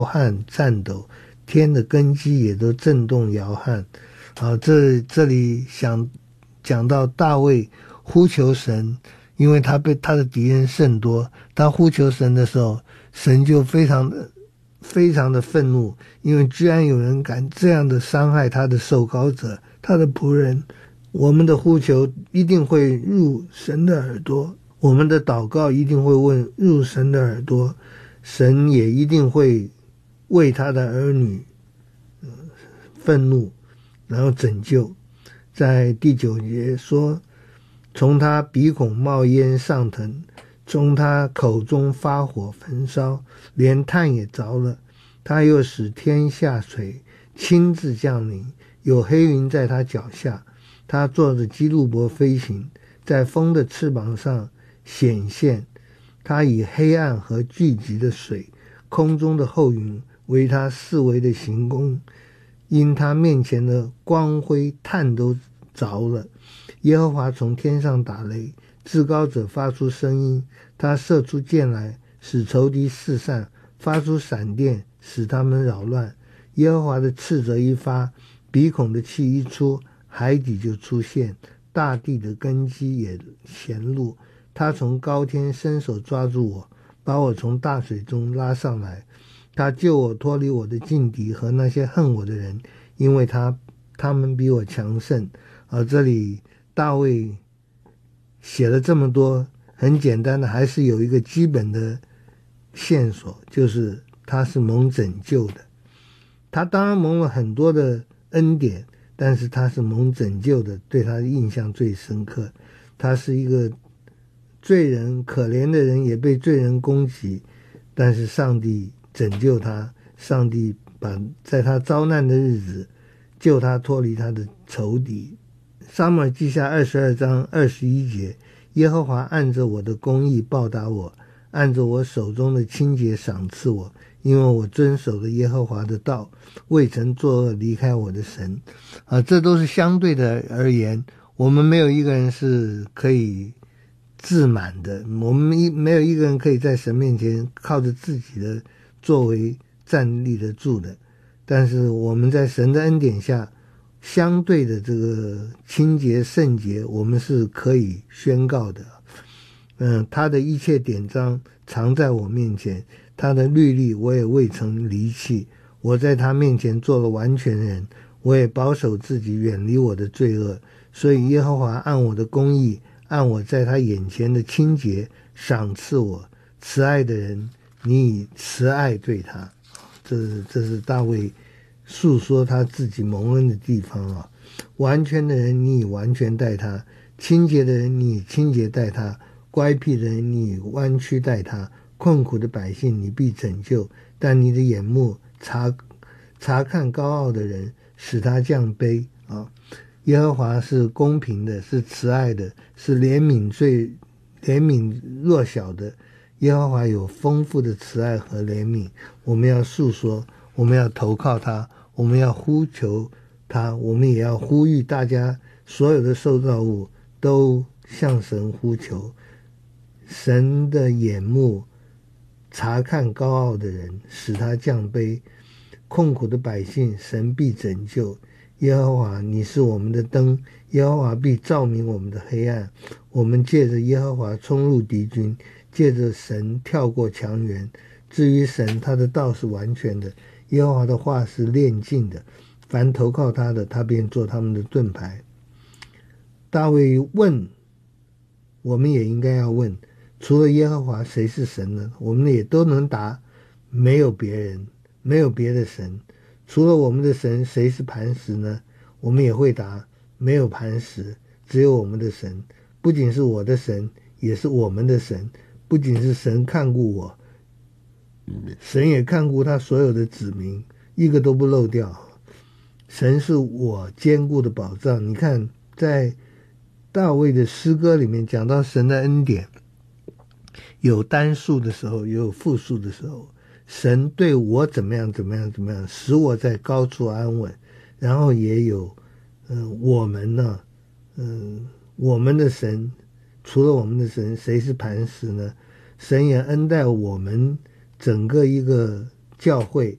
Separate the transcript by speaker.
Speaker 1: 撼颤抖，天的根基也都震动摇撼。这里讲到大卫呼求神，因为他被他的敌人甚多，他呼求神的时候，神就非常的愤怒，因为居然有人敢这样的伤害他的受膏者，他的仆人。我们的呼求一定会入神的耳朵，我们的祷告一定会入神的耳朵，神也一定会为他的儿女愤怒，然后拯救。在第9节说，从他鼻孔冒烟上腾，从他口中发火焚烧，连炭也着了。他又使天下水亲自降临，有黑云在他脚下。他坐着基路伯飞行，在风的翅膀上显现。他以黑暗和聚集的水，空中的厚云为他四围的行宫，因他面前的光辉炭都着了。耶和华从天上打雷，至高者发出声音，他射出箭来，使仇敌四散，发出闪电，使他们扰乱。耶和华的斥责一发，鼻孔的气一出，海底就出现，大地的根基也显露。他从高天伸手抓住我，把我从大水中拉上来。他救我脱离我的劲敌和那些恨我的人，因为他们比我强盛。这里大卫写了这么多，很简单的，还是有一个基本的线索，就是他是蒙拯救的。他当然蒙了很多的恩典，但是他是蒙拯救的，对他的印象最深刻。他是一个罪人，可怜的人，也被罪人攻击，但是上帝拯救他，上帝在他遭难的日子救他脱离他的仇敌。撒母耳记下22章21节，耶和华按着我的公义报答我，按着我手中的清洁赏赐我，因为我遵守了耶和华的道，未曾作恶离开我的神。这都是相对的而言，我们没有一个人是可以自满的，我们没有一个人可以在神面前靠着自己的作为站立得住的。但是我们在神的恩典下，相对的这个清洁圣洁，我们是可以宣告的。他的一切典章常在我面前，他的律例我也未曾离弃。我在他面前做了完全人，我也保守自己远离我的罪恶。所以耶和华按我的公义，按我在他眼前的清洁赏赐我。慈爱的人，你以慈爱对他。这是大卫诉说他自己蒙恩的地方。完全的人，你以完全待他；清洁的人，你以清洁待他；乖僻的人，你以弯曲待他；困苦的百姓，你必拯救。但你的眼目查看高傲的人，使他降卑。耶和华是公平的，是慈爱的，是怜悯弱小的。耶和华有丰富的慈爱和怜悯，我们要诉说，我们要投靠他，我们要呼求他，我们也要呼吁大家，所有的受造物都向神呼求。神的眼目查看高傲的人，使他降卑；困苦的百姓，神必拯救。耶和华，你是我们的灯，耶和华必照明我们的黑暗。我们借着耶和华冲入敌军，借着神跳过墙垣。至于神，他的道是完全的，耶和华的话是炼净的，凡投靠他的，他便做他们的盾牌。大卫问，我们也应该要问，除了耶和华，谁是神呢？我们也都能答，没有别人，没有别的神。除了我们的神，谁是磐石呢？我们也会答，没有磐石，只有我们的神。不仅是我的神，也是我们的神。不仅是神看顾我，神也看顾他所有的子民，一个都不漏掉。神是我坚固的保障。你看，在大卫的诗歌里面讲到神的恩典，有单数的时候，也有复数的时候。神对我怎么样怎么样怎么样，使我在高处安稳。然后也有我们呢，我们的神，除了我们的神，谁是磐石呢？神也恩待我们整个一个教会